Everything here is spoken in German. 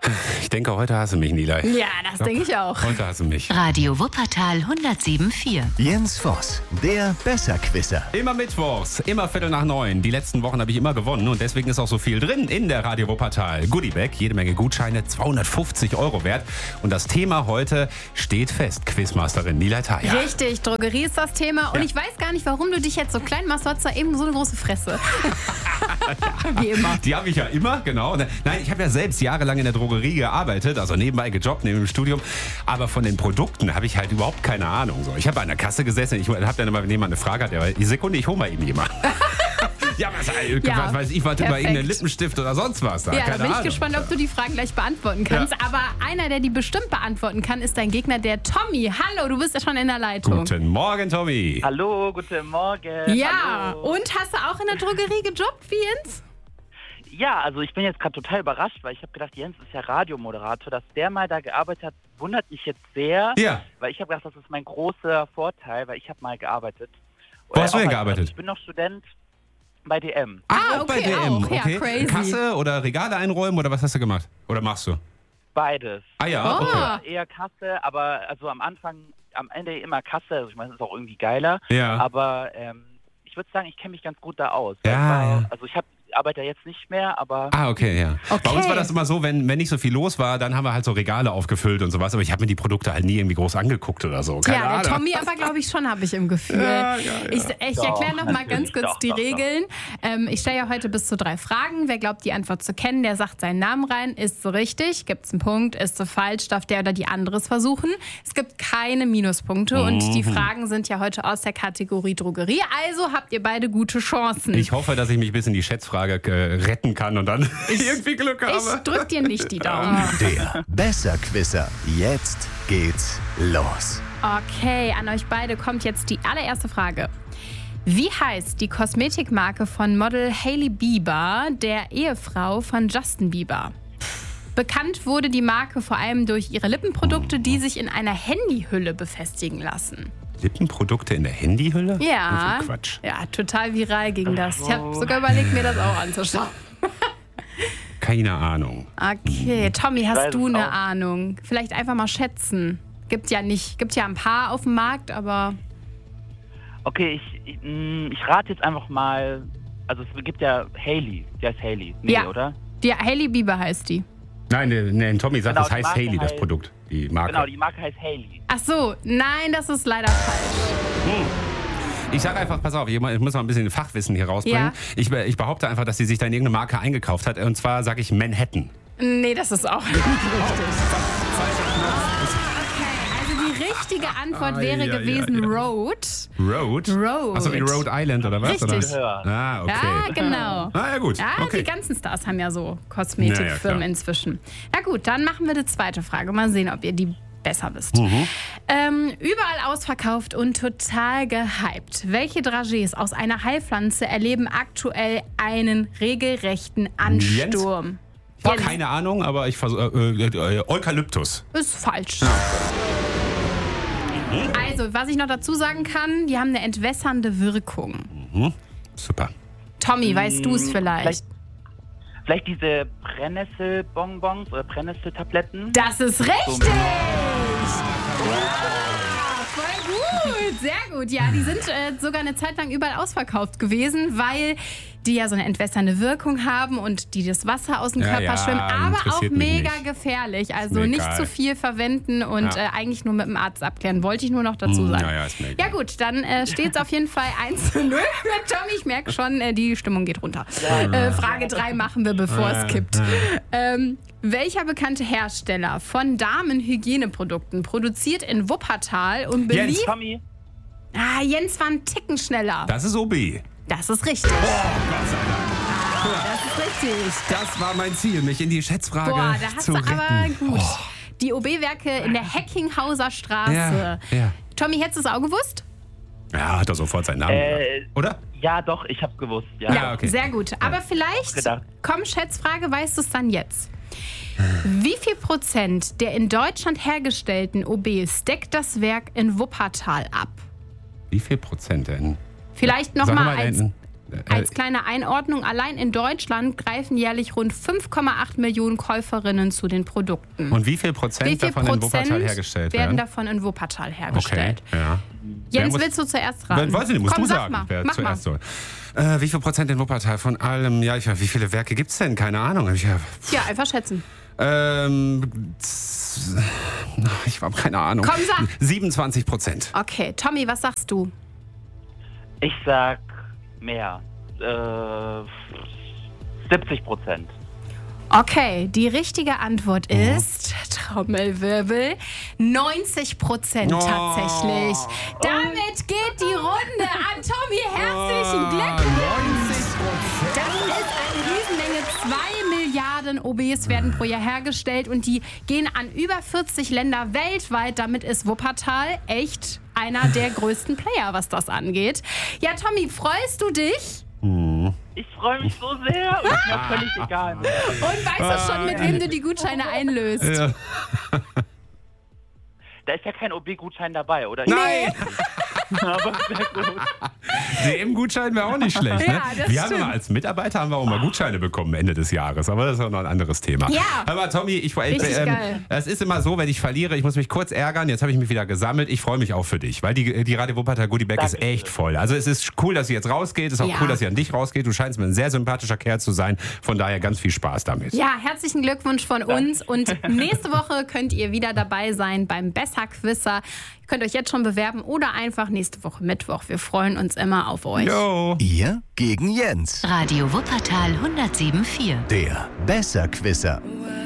Ich denke, heute hast du mich, Nilay. Ja, das denke ich auch. Heute hast du mich. Radio Wuppertal 107,4. Jens Voss, der Besserquisser. Immer mittwochs, immer 8:45. Die letzten Wochen habe ich immer gewonnen und deswegen ist auch so viel drin in der Radio Wuppertal Goodiebag. Jede Menge Gutscheine, 250 € wert. Und das Thema heute steht fest. Quizmasterin Nilay Thayer. Richtig, Drogerie ist das Thema. Und Ja. ich weiß gar nicht, warum du dich jetzt so klein machst. Du hast da eben so eine große Fresse. Wie immer. Die habe ich ja immer, genau. Nein, ich habe ja selbst jahrelang in der Drogerie gearbeitet, also nebenbei gejobbt, neben dem Studium. Aber von den Produkten habe ich halt überhaupt keine Ahnung. So, ich habe an der Kasse gesessen, ich habe dann immer, wenn jemand eine Frage hat, die Sekunde, ich hole mal eben jemand. Ja, was weiß ich, was über irgendeinen Lippenstift oder sonst was. Da. Ja, Keine da bin ich Ahnung. gespannt, ob du die Fragen gleich beantworten kannst. Ja. Aber einer, der die bestimmt beantworten kann, ist dein Gegner, der Tommy. Hallo, du bist ja schon in der Leitung. Guten Morgen, Tommy. Hallo, guten Morgen. Ja, Hallo. und hast du auch in der Drogerie gejobbt wie Jens? Ja, also ich bin jetzt gerade total überrascht, weil ich habe gedacht, Jens ist ja Radiomoderator, dass der mal da gearbeitet hat, wundert mich jetzt sehr. Ja. Weil ich habe gedacht, das ist mein großer Vorteil, weil ich habe mal gearbeitet. Wo hast du denn auch gearbeitet? Ich bin noch Student bei DM. Ah, okay, bei DM. auch. Ja, Okay. crazy. Kasse oder Regale einräumen oder was hast du gemacht? Oder machst du? Beides. Ah ja, Oh. okay. Eher Kasse, aber also am Ende immer Kasse. Also ich meine, das ist auch irgendwie geiler. Ja. Aber ich würde sagen, ich kenne mich ganz gut da aus. Ja. Also ich arbeite ja jetzt nicht mehr, aber Ah, okay, ja. Okay. Bei uns war das immer so, wenn nicht so viel los war, dann haben wir halt so Regale aufgefüllt und sowas. Aber ich habe mir die Produkte halt nie irgendwie groß angeguckt oder so. Keine Ja, Ahnung. der Tommy aber, glaube ich, schon, habe ich im Gefühl. Ja. Ich erkläre noch mal ganz natürlich, kurz doch, die doch. Regeln. Ich stelle ja heute bis zu 3 Fragen. Wer glaubt, die Antwort zu kennen, der sagt seinen Namen rein. Ist so richtig, gibt es einen Punkt. Ist so falsch, darf der oder die anderes versuchen. Es gibt keine Minuspunkte und die Fragen sind ja heute aus der Kategorie Drogerie. Also habt ihr beide gute Chancen. Ich hoffe, dass ich mich bis in die Schätzfrage retten kann und dann irgendwie Glück Ich habe. drück dir nicht die Daumen. Der Besserquisser. Jetzt geht's los. Okay, an euch beide kommt jetzt die allererste Frage. Wie heißt die Kosmetikmarke von Model Hailey Bieber, der Ehefrau von Justin Bieber? Bekannt wurde die Marke vor allem durch ihre Lippenprodukte, die sich in einer Handyhülle befestigen lassen. Lippenprodukte in der Handyhülle? Ja, Was für Quatsch. ja, total viral ging das. Ich habe sogar überlegt, mir das auch anzuschauen. Keine Ahnung. Okay, Tommy, weiß hast du es eine auch. Ahnung? Vielleicht einfach mal schätzen. Gibt ja ein paar auf dem Markt, aber okay, ich rate jetzt einfach mal, also es gibt ja Hailey, die heißt Hailey, nee, Ja. oder? die Hailey Bieber heißt die. Nein, Tommy sagt, Genau, das die heißt Marke Hailey, das heißt- Produkt. Die Marke. Genau, die Marke heißt Hailey. Ach so, nein, das ist leider falsch. Ich sage einfach, pass auf, ich muss mal ein bisschen Fachwissen hier rausbringen. Ja. Ich behaupte einfach, dass sie sich da in irgendeine Marke eingekauft hat. Und zwar sage ich Manhattan. Nee, das ist auch nicht richtig. Okay, also die richtige Antwort wäre gewesen Road. Road? Road. Achso, wie Rhode Island oder was? Richtig. Oder? Ah, okay. Ja, genau. Ah, ja gut. Ja, okay. die ganzen Stars haben ja so Ja, ja, Kosmetikfirmen klar. inzwischen. Na gut, dann machen wir die zweite Frage. Mal sehen, ob ihr die besser wisst. Überall ausverkauft und total gehypt. Welche Dragees aus einer Heilpflanze erleben aktuell einen regelrechten Ansturm? Boah, Jens. keine Ahnung, aber ich versuche. Eukalyptus. Ist falsch. Also, was ich noch dazu sagen kann, die haben eine entwässernde Wirkung. Super. Tommy, weißt du es vielleicht? Vielleicht diese Brennnesselbonbons oder Brennnesseltabletten. Das ist richtig! Voll gut, sehr gut. Ja, die sind sogar eine Zeit lang überall ausverkauft gewesen, weil die ja so eine entwässernde Wirkung haben und die das Wasser aus dem Ja, Körper ja, schwimmen, aber auch interessiert mich mega nicht. gefährlich. Also mir nicht egal. zu viel verwenden und Ja. eigentlich nur mit dem Arzt abklären. Wollte ich nur noch dazu sagen. Ja, ist mir egal. Ja gut, dann steht es auf jeden Fall 1:0 für Tommy. Ich merke schon, die Stimmung geht runter. Frage 3 machen wir, bevor es kippt. Welcher bekannte Hersteller von Damenhygieneprodukten produziert in Wuppertal und beliebt... Jens. Tommy, Jens war einen Ticken schneller. Das ist OB. Das ist richtig. Gott sei Dank. Das ist richtig. Das war mein Ziel, mich in die Schätzfrage Boah, da hast zu du retten. aber gut. Die OB-Werke in der Heckinghauser Straße. Ja. Tommy, hättest du es auch gewusst? Ja, hat er sofort seinen Namen gesagt. Oder? ja doch, ich habe gewusst. Ja. Ja, okay. Sehr gut. Aber vielleicht, Gedacht. komm, Schätzfrage, weißt du es dann jetzt? Wie viel Prozent der in Deutschland hergestellten OBs deckt das Werk in Wuppertal ab? Wie viel Prozent denn? Vielleicht Sag nochmal mal, als Als kleine Einordnung, allein in Deutschland greifen jährlich rund 5,8 Millionen Käuferinnen zu den Produkten. Und wie viel Prozent davon in Wuppertal hergestellt werden werden? davon in Wuppertal hergestellt? Okay, ja. Jens, willst du zuerst raten? Weiß ich nicht, musst Komm, du sag sagen, mal, wer mach zuerst mal. soll. Wie viel Prozent in Wuppertal von allem? Ja, wie viele Werke gibt es denn? Keine Ahnung. Ich Ja, einfach schätzen. habe keine Ahnung. Komm, sag. 27%. Okay, Tommy, was sagst du? Ich sag mehr. 70%. Okay, die richtige Antwort ist, Trommelwirbel, 90% tatsächlich. Damit geht die Runde an Tommy. Herzlichen Glückwunsch. Das ist eine Riesenmenge. 2 Milliarden OBs werden pro Jahr hergestellt und die gehen an über 40 Länder weltweit. Damit ist Wuppertal echt einer der größten Player, was das angeht. Ja, Tommy, freust du dich? Ich freue mich so sehr und ist mir völlig egal. Und weißt du schon, mit wem du die Gutscheine einlöst? Ja. Da ist ja kein OB-Gutschein dabei, oder? Nein! Aber sehr gut. DM-Gutschein wäre auch nicht schlecht. Ja, Ne? das Wir haben stimmt. immer als Mitarbeiter auch mal Gutscheine bekommen Ende des Jahres, aber das ist auch noch ein anderes Thema. Ja. Aber Tommy, Richtig geil. es ist immer so, wenn ich verliere, ich muss mich kurz ärgern. Jetzt habe ich mich wieder gesammelt. Ich freue mich auch für dich, weil die Radio Wuppertal Goodie Bag ist Dankeschön. echt voll. Also es ist cool, dass sie jetzt rausgeht. Es ist auch Ja. cool, dass sie an dich rausgeht. Du scheinst mir ein sehr sympathischer Kerl zu sein. Von daher ganz viel Spaß damit. Ja, herzlichen Glückwunsch von uns. Und nächste Woche könnt ihr wieder dabei sein beim Besser-Quizzer. Ihr könnt euch jetzt schon bewerben oder einfach nächste Woche Mittwoch. Wir freuen uns immer auf euch. Jo. Ihr gegen Jens. Radio Wuppertal 107.4. Der Besserquisser.